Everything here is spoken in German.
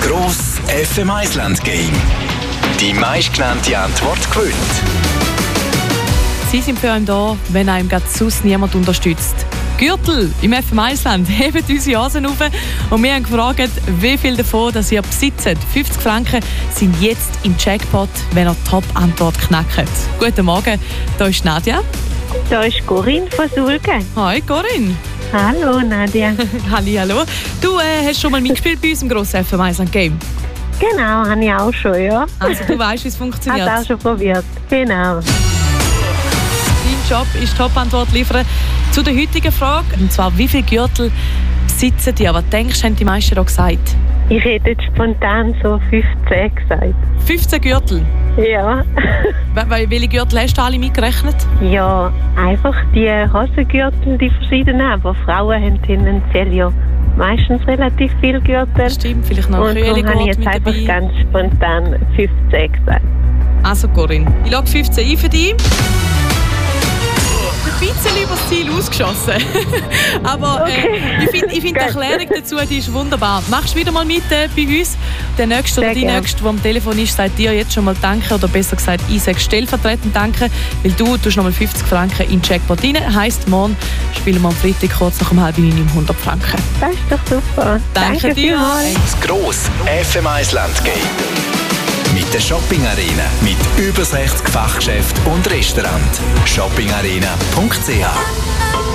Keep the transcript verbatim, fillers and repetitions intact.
Gross F M eins Land Game. Die meistgenannte Antwort gewinnt. Sie sind für einen da, wenn einem gerade sonst niemand unterstützt. Gürtel im F M eins Land heben unsere Hasen auf und wir haben gefragt, wie viel davon das ihr besitzt. fünfzig Franken sind jetzt im Jackpot, wenn ihr die Top-Antwort knackt. Guten Morgen, hier ist Nadja. Da ist Corinne von Sulgen. Hi Corinne. Hallo Nadja. Halli, hallo. Du äh, hast schon mal mitgespielt bei uns im grossen F M eins Land Game? Genau, habe ich auch schon, ja. Also du weißt, wie es funktioniert? Hast auch schon probiert, genau. Dein Job ist Top-Antwort liefern zu der heutigen Frage. Und zwar, wie viele Gürtel besitzen die? Was denkst du, haben die meisten da gesagt? Ich hätte jetzt spontan so fünfzehn gesagt. fünfzehn Gürtel? Ja. Welche Gürtel hast du alle mitgerechnet? Ja, einfach die Hosengürtel, die verschiedenen. Aber Frauen haben tendenziell ja meistens relativ viele Gürtel. Stimmt, vielleicht noch ein Köhlegurt mit dabei. Und darum habe ich jetzt einfach dabei. ganz spontan fünfzehn gesagt. Also Corinne, ich logge fünfzehn ein für dich. Ein bisschen über das Ziel ausgeschossen. Aber okay. äh, ich finde ich find die Erklärung dazu, die ist wunderbar. Machst du wieder mal mit äh, bei uns? Der Nächste oder die Nächste, der am Telefon ist, sagt dir jetzt schon mal Danke. Oder besser gesagt, ich sage stellvertretend Danke, weil du tust noch mal fünfzig Franken in den Jackpot rein. Heisst, morgen spielen wir am Freitag kurz nach um halb neun um hundert Franken. Das ist doch super. Danke, Danke dir. Das grosse F M eins Land Game. Mit der Shopping Arena mit über sechzig Fachgeschäften und Restaurants. shopping arena punkt c h